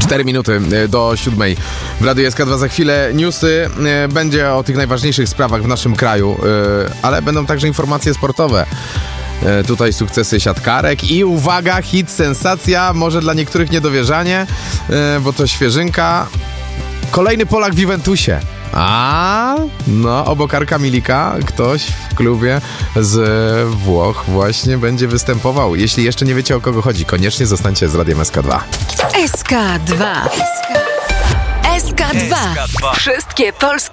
4 minuty do 7 w Radiu SK2. Za chwilę newsy. Będzie o tych najważniejszych sprawach w naszym kraju, ale będą także informacje sportowe. Tutaj sukcesy siatkarek i uwaga, hit, sensacja, może dla niektórych niedowierzanie, bo to świeżynka. Kolejny Polak w Juventusie. Obok Arka Milika ktoś w klubie z Włoch właśnie będzie występował. Jeśli jeszcze nie wiecie, o kogo chodzi, koniecznie zostańcie z Radiem SK2. SK2. SK2. Wszystkie polskie